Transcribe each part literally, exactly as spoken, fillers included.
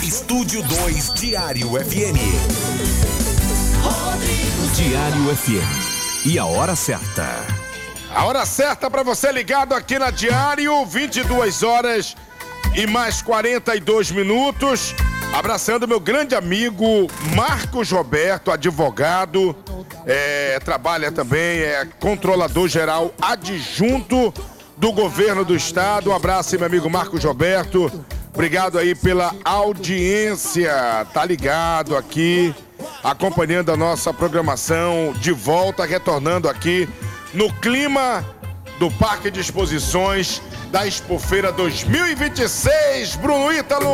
Estúdio dois Diário F M. Rodrigo Diário F M. E a hora certa. A hora certa para você ligado aqui na Diário, vinte e duas horas e mais quarenta e dois minutos. Abraçando meu grande amigo Marcos Roberto, advogado, é, trabalha também, é controlador geral adjunto do governo do estado. Um abraço aí, meu amigo Marcos Roberto. Obrigado aí pela audiência. Tá ligado aqui, acompanhando a nossa programação, de volta, retornando aqui no clima do Parque de Exposições da Expofeira dois mil e vinte e seis, Bruno Ítalo!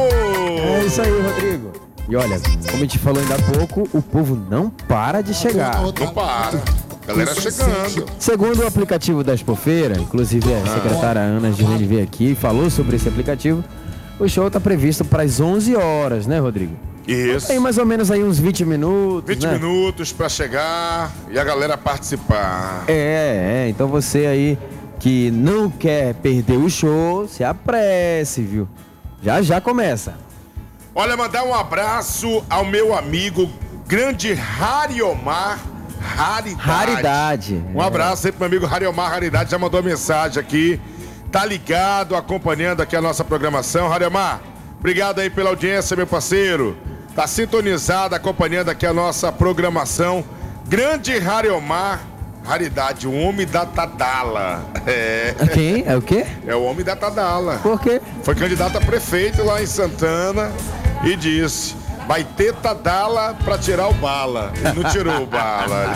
É isso aí, Rodrigo. E olha, como a gente falou ainda há pouco, o povo não para de chegar. Não para. Galera chegando. Segundo o aplicativo da Expofeira, inclusive a secretária Ana Girene veio aqui e falou sobre esse aplicativo, o show está previsto para as onze horas, né, Rodrigo? Isso. Tem mais ou menos aí uns vinte minutos, vinte né? minutos para chegar e a galera participar. É, é, então você aí que não quer perder o show, se apresse, viu? Já já começa. Olha, mandar um abraço ao meu amigo grande Rariomar Raridade. Raridade. Um abraço aí pro meu amigo Rariomar Raridade, já mandou mensagem aqui. Tá ligado, acompanhando aqui a nossa programação. Rariomar, obrigado aí pela audiência, meu parceiro. Tá sintonizado, acompanhando aqui a nossa programação. Grande Rariomar Raridade, o homem da Tadala. É. Quem? É o quê? É o homem da Tadala. Por quê? Foi candidato a prefeito lá em Santana e disse: vai ter Tadala pra tirar o bala. E não tirou o bala.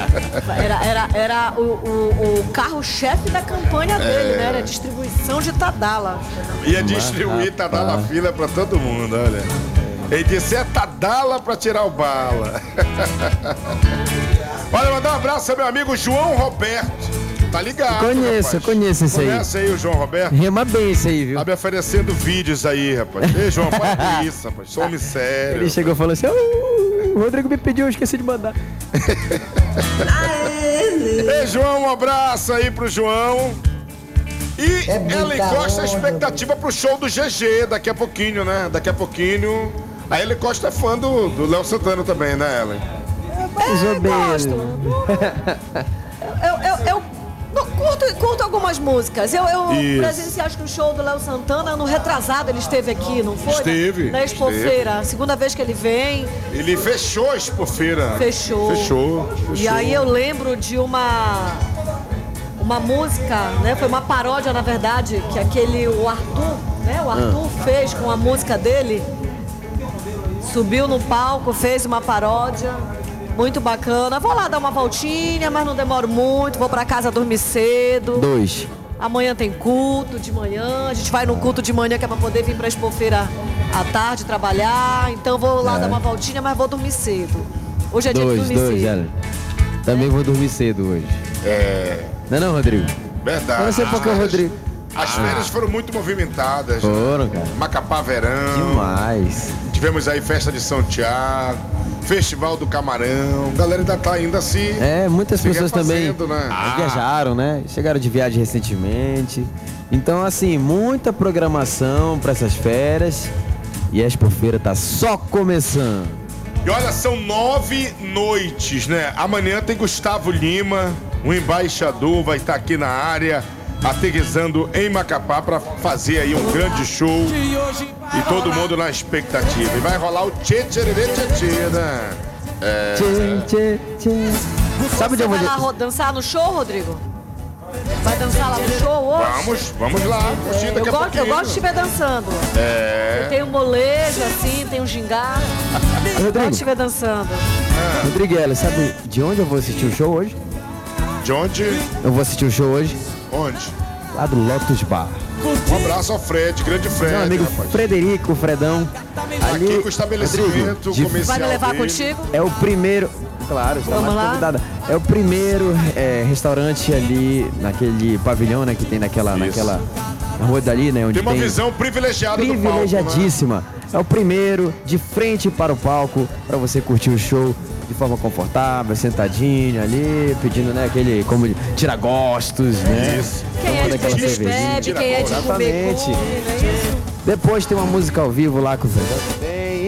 Era, era, era o, o, o carro-chefe da campanha dele, é. né? Era a distribuição de Tadala. Ia distribuir Tadala fila pra todo mundo, olha. Ele disse: é Tadala pra tirar o bala. Olha, mandar um abraço ao meu amigo João Roberto. Tá ligado? Conheço, rapaz. eu conheço esse aí. Conhece aí o João Roberto? Rima bem esse aí, viu? Tá me oferecendo vídeos aí, rapaz. Ei, João, para isso, rapaz. Sou homem sério. Ele chegou e falou assim: oh, o Rodrigo me pediu, eu esqueci de mandar. Ei, João, um abraço aí pro João. E É ela encosta a expectativa pro show do G G daqui a pouquinho, né? Daqui a pouquinho. A Ellen Costa é fã do, do Léo Santana também, né, Ellen? Mais ou menos. Eu, eu, eu, eu curto, curto algumas músicas. Eu, eu Isso. presenciei, acho que o show do Léo Santana, no retrasado, ele esteve aqui, não foi? Esteve, Na, na Expofeira. A segunda vez que ele vem. Ele fechou a Expofeira. Fechou. Fechou. E fechou. aí eu lembro de uma uma música, né? Foi uma paródia, na verdade, que aquele, o Arthur, né? O Arthur Ah. fez com a música dele. Subiu no palco, fez uma paródia. Muito bacana. Vou lá dar uma voltinha, mas não demoro muito. Vou pra casa dormir cedo. Dois. Amanhã tem culto de manhã. A gente vai no culto de manhã que é pra poder vir pra Expofeira à tarde trabalhar. Então vou lá É. dar uma voltinha, mas vou dormir cedo. Hoje é dia de Dois, dormir dois, cedo. Ellen. Também vou dormir cedo hoje. É. Não é não, Rodrigo? Verdade. Eu não sei porque o Rodrigo... As férias foram muito movimentadas. Foram, cara. Macapá Verão. Demais. Tivemos aí festa de São Tiago, Festival do Camarão. A galera ainda tá ainda se... É, muitas se pessoas também refazendo, né? ah. viajaram, né? Chegaram de viagem recentemente. Então, assim, muita programação para essas férias. E a Expofeira tá só começando. E olha, são nove noites, né? Amanhã tem Gustavo Lima, o embaixador, vai estar aqui na área, aterrissando em Macapá para fazer aí um grande show. E todo mundo na expectativa. E vai rolar o tchê tchê tchê tchê, né? É... Tchê, tchê, tchê. Sabe de Você onde vai eu lá vou... ro- dançar no show, Rodrigo? Vai dançar lá no show hoje? Vamos, vamos lá. Curtir É, daqui eu, a gosto, eu pouquinho. gosto de te ver dançando. É. Tem um molejo assim, tem um gingado. Eu gosto de te ver dançando. Rodrigo, Ellen, sabe de onde eu vou assistir o show hoje? De onde? Eu vou assistir o show hoje Onde? lá do Lotus Bar. Um abraço ao Fred, grande Fred, Meu amigo rapaz. Frederico, Fredão. Aqui com o estabelecimento Rodrigo, de- comercial Vai me levar dele. contigo? É o primeiro... Claro, está Vamos mais lá? convidada. É o primeiro é, restaurante ali, naquele pavilhão, né, que tem naquela, naquela na rua dali, né, onde Tem tem... uma visão privilegiada do palco, né? privilegiadíssima. É o primeiro de frente para o palco para você curtir o show de forma confortável, sentadinho ali, pedindo, né, aquele como tira gostos, né? Isso. Quem é de Aquela beber, cervejinha, bebe, quem é de comer, Exatamente. come, não é isso? Depois tem uma música ao vivo lá com o Zé também.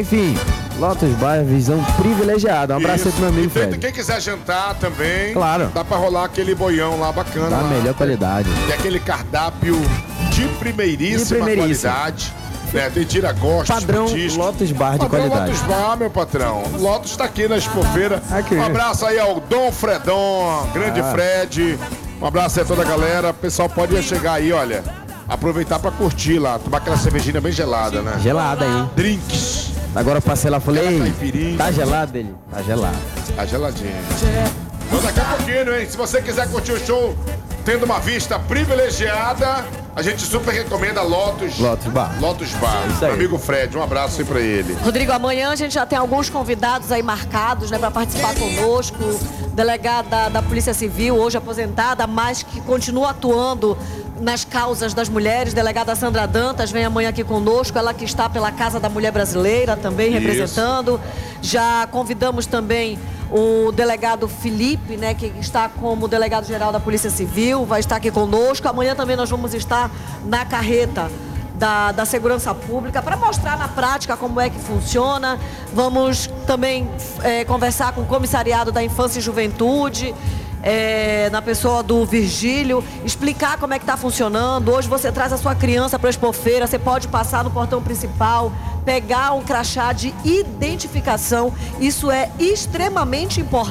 Enfim, Lotus Bar, visão privilegiada. Um abraço aí pro meu amigo E tem- Fred. quem quiser jantar também, Claro. dá pra rolar aquele boião lá bacana. Da lá. melhor qualidade. Tem aquele cardápio de primeiríssima, De primeiríssima. qualidade. Né? Tem tira-gostos, Padrão petiscos. Lotus Bar de Padrão qualidade. Lotus Bar, meu patrão. Lotus tá aqui na Expofeira. Aqui. Um abraço aí ao Dom Fredon, grande Ah. Fred. Um abraço aí a toda a galera. O pessoal pode chegar aí, olha. Aproveitar pra curtir lá, tomar aquela cervejinha bem gelada, né? Gelada, hein? Drinks. Agora eu passei lá e falei, Aquela "Ei, caipirinha." tá gelado ele? Tá gelado. Tá geladinho. Então daqui a pouquinho, hein? Se você quiser curtir o show tendo uma vista privilegiada, a gente super recomenda Lotus. Lotus Bar. Lotus Bar. Isso aí. Meu amigo Fred, um abraço aí pra ele. Rodrigo, amanhã a gente já tem alguns convidados aí marcados, né, para participar conosco. Delegada da Polícia Civil, hoje aposentada, mas que continua atuando nas causas das mulheres. Delegada Sandra Dantas vem amanhã aqui conosco, ela que está pela Casa da Mulher Brasileira também Isso. representando. Já convidamos também o delegado Felipe, né, que está como delegado-geral da Polícia Civil, vai estar aqui conosco. Amanhã também nós vamos estar na carreta Da, da segurança pública para mostrar na prática como é que funciona. Vamos também é, conversar com o comissariado da Infância e Juventude, é, na pessoa do Virgílio, explicar como é que está funcionando. Hoje você traz a sua criança para a Expofeira, você pode passar no portão principal, pegar um crachá de identificação. Isso é extremamente importante.